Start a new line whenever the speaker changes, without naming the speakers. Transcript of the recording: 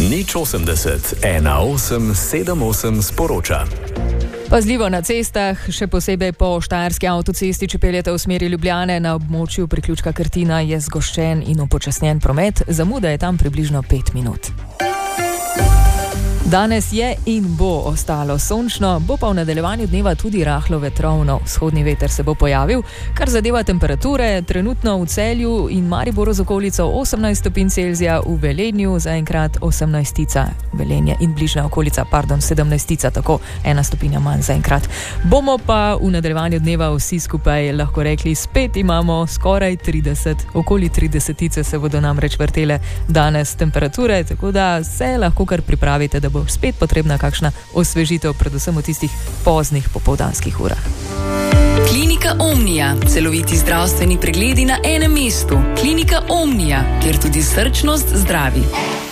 080 1878 sporoča.
Pazljivo na cestah, še posebej po Štajerski avtocesti, če peljete v smeri Ljubljane, na območju priključka Krtina je zgoščen in upočasnjen promet, zamuda je tam približno 5 minut. Danes je in bo ostalo sončno, bo pa v nadaljevanju dneva tudi rahlo vetrovno. Vzhodni veter se bo pojavil, kar zadeva temperature, trenutno v Celju in Mariboru z okolico 18 stopinj Celzija, v Velenju zaenkrat 18, Velenje in bližnja okolica, 17, tako 1 stopinja manj zaenkrat. Bomo pa v nadaljevanju dneva vsi skupaj lahko rekli, spet imamo skoraj 30, okoli 30 se bodo namreč vrtele danes temperature, tako da se lahko kar pripravite, da bo spet potrebna kakšna osvežitev, predvsem v tistih poznih popoldanskih urah.
Klinika Omnia. Celoviti zdravstveni pregledi na enem mestu. Klinika Omnia, kjer tudi srčnost zdravi.